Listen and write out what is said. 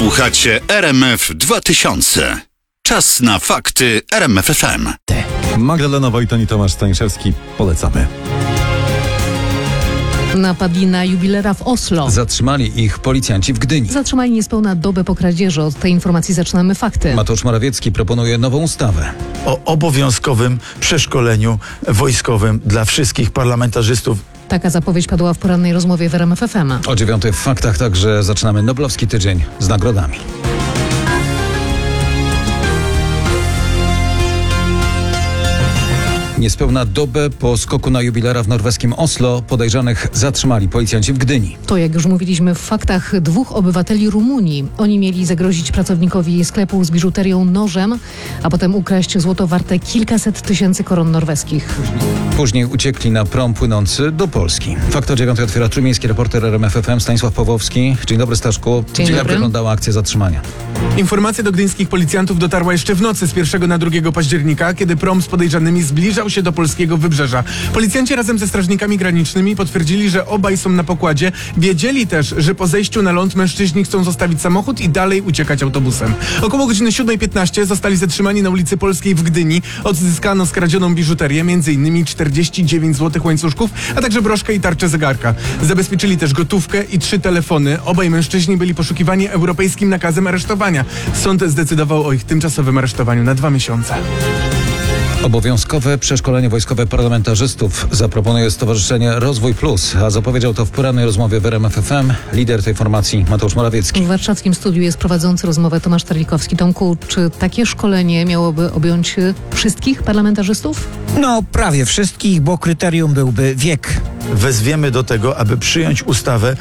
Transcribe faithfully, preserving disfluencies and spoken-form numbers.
Słuchacie R M F dwa tysiące. Czas na fakty R M F F M. Magdalena Wojton i Tomasz Staniszewski. Polecamy. Napadli na jubilera w Oslo. Zatrzymali ich policjanci w Gdyni. Zatrzymali niespełna dobę po kradzieży. Od tej informacji zaczynamy fakty. Mateusz Morawiecki proponuje nową ustawę. O obowiązkowym przeszkoleniu wojskowym dla wszystkich parlamentarzystów. Taka zapowiedź padła w porannej rozmowie w R M F F M. O dziewiątej w faktach także zaczynamy Noblowski Tydzień z nagrodami. Niespełna dobę po skoku na jubilera w norweskim Oslo podejrzanych zatrzymali policjanci w Gdyni. To, jak już mówiliśmy w faktach, dwóch obywateli Rumunii. Oni mieli zagrozić pracownikowi sklepu z biżuterią nożem, a potem ukraść złoto warte kilkaset tysięcy koron norweskich. Później uciekli na prom płynący do Polski. Fakt o dziewiątej otwiera trójmiejski reporter R M F F M Stanisław Pawłowski. Dzień dobry, Staszku. Dzień Jak dobry. wyglądała akcja zatrzymania? Informacja do gdyńskich policjantów dotarła jeszcze w nocy z pierwszego na drugiego października, kiedy prom z podejrzanymi zbliżał się do polskiego wybrzeża. Policjanci razem ze strażnikami granicznymi potwierdzili, że obaj są na pokładzie. Wiedzieli też, że po zejściu na ląd mężczyźni chcą zostawić samochód i dalej uciekać autobusem. Około godziny siódmej piętnaście zostali zatrzymani na ulicy Polskiej w Gdyni. Odzyskano skradzioną biżuterię, między innymi czterdzieści dziewięć złotych łańcuszków, a także broszkę i tarczę zegarka. Zabezpieczyli też gotówkę i trzy telefony. Obaj mężczyźni byli poszukiwani europejskim nakazem aresztowania. Sąd zdecydował o ich tymczasowym aresztowaniu na dwa miesiące. Obowiązkowe przeszkolenie wojskowe parlamentarzystów zaproponuje Stowarzyszenie Rozwój Plus, a zapowiedział to w porannej rozmowie w R M F F M lider tej formacji Mateusz Morawiecki. W warszawskim studiu jest prowadzący rozmowę Tomasz Terlikowski. Tomku, czy takie szkolenie miałoby objąć wszystkich parlamentarzystów? No, prawie wszystkich, bo kryterium byłby wiek. Wezwiemy do tego, aby przyjąć ustawę